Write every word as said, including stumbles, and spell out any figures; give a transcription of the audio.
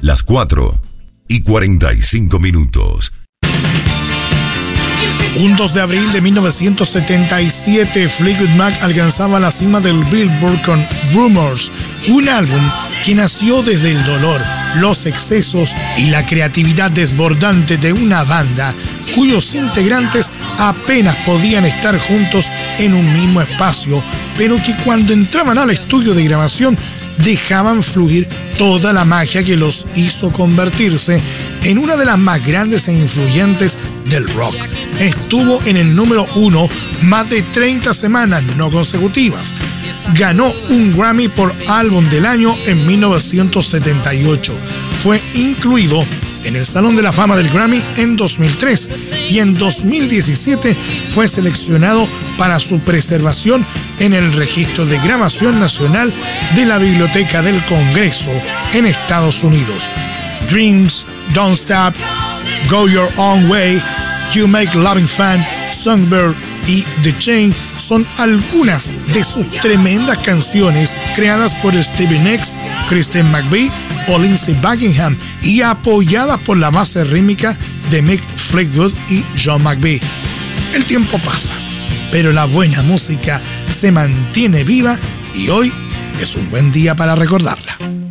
Las cuatro y cuarenta y cinco minutos. Un dos de abril de mil novecientos setenta y siete, Fleetwood Mac alcanzaba la cima del Billboard con Rumors, un álbum que nació desde el dolor, los excesos y la creatividad desbordante de una banda cuyos integrantes apenas podían estar juntos en un mismo espacio, pero que cuando entraban al estudio de grabación dejaban fluir toda la magia que los hizo convertirse en una de las más grandes e influyentes del rock. Estuvo en el número uno más de treinta semanas no consecutivas. Ganó un Grammy por Álbum del Año en mil novecientos setenta y ocho. Fue incluido en el Salón de la Fama del Grammy en dos mil tres y en dos mil diecisiete fue seleccionado para su preservación en el Registro de Grabación Nacional de la Biblioteca del Congreso en Estados Unidos. Dreams, Don't Stop, Go Your Own Way, You Make Loving Fun, Songbird y The Chain son algunas de sus tremendas canciones creadas por Stevie Nicks, Kristen McVie o Lindsey Buckingham y apoyadas por la base rítmica de Mick Fleetwood y John McVie. El tiempo pasa, pero la buena música se mantiene viva y hoy es un buen día para recordarla.